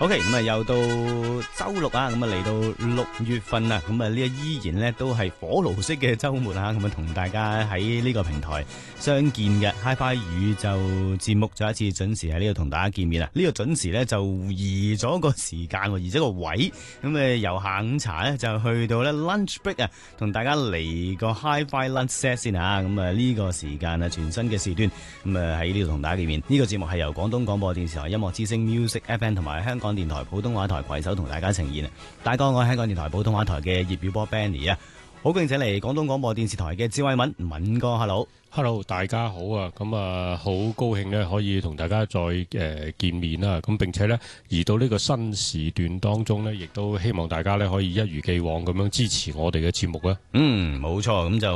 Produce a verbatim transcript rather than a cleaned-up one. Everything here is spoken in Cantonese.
OK， 咁啊又到周六啊，咁啊嚟到六月份啦，咁啊呢個依然咧都係火爐式嘅周末啊，咁啊同大家喺呢個平台相見嘅 Hi-Fi 宇宙節目再一次準時喺呢度同大家見面啦。呢、這個準時咧就移咗個時間，移咗個位，咁啊由下午茶咧就去到咧 lunch break 啊，同大家嚟個 Hi-Fi lunch set 先啊，咁啊呢個時間啊全新嘅時段，咁啊喺呢度同大家見面。呢、這個節目係由廣東廣播電視台音樂之聲 Music F M 同埋香港電台普通話台攜手同大家呈現啊！大哥，我係香港電台普通話台嘅葉曉波 Benny 啊，好敬請嚟廣東廣播電視台嘅趙偉敏敏哥 ，Hello，Hello， 大家好啊！咁啊，好高興咧可以同大家再誒、呃、見面啦！咁並且咧移到呢個新時段當中咧，亦都希望大家咧可以一如既往咁樣支持我哋嘅節目啊！ 嗯，冇錯，咁就。